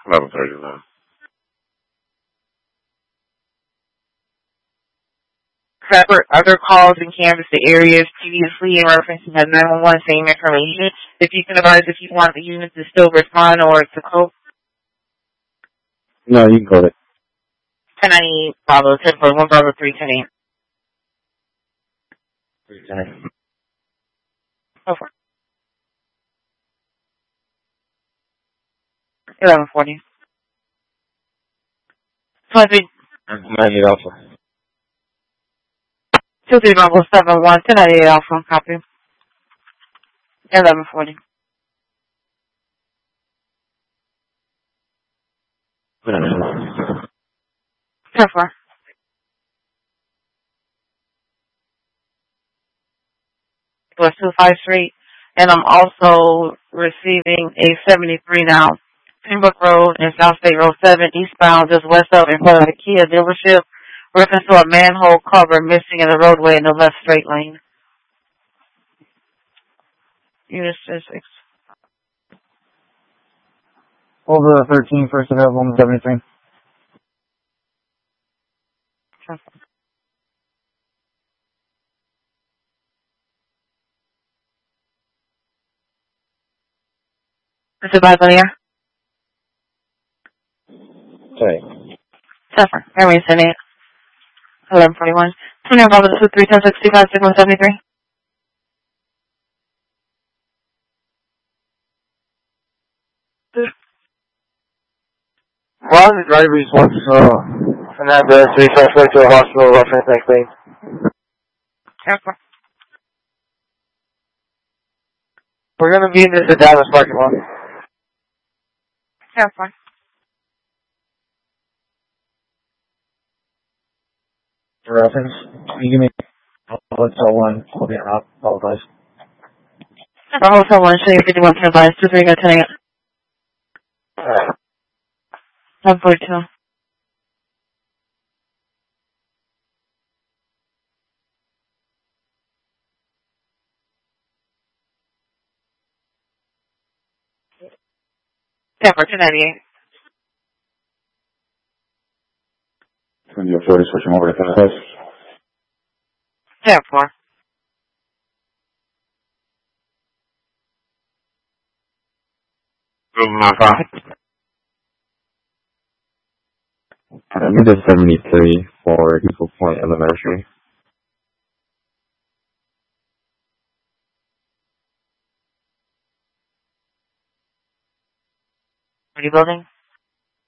11:39. Separate other calls and canvass the areas previously in reference to the 911 same information. If you can advise if you want the unit to still respond or to cope. No, you can call it. 1098 Bravo 10 for 1 Bravo 310. 310. Go for it. 1140. 23 98 Alpha. 23 Bravo 71 1098 Alpha. Copy. 1140. Go for it. Was 253, and I'm also receiving a 73 now. Pembroke Road and South State Road 7 eastbound, just west of in front of the Kia dealership. Reference to a manhole cover missing in the roadway in the left straight lane. Unit 6. Over 13, first available, 73. Mr. Bagalier? Sorry. Suffer. Airway sending it. 1141. 20 Bravo 23 1065 signal 73. One of the drivers wants an address, we transfer to a hospital reference next thing. Suffer. We're going to be in the Dallas parking lot. Suffer. Reference, you give me hotel 1, I'll be out, apologize. Hotel 1, showing 51 advice, 23 go 10 Alright. 142. Suffer, 298. 40, switching over to 10. Suffer. I need a 73 for Eagle Point Elementary. What are you building?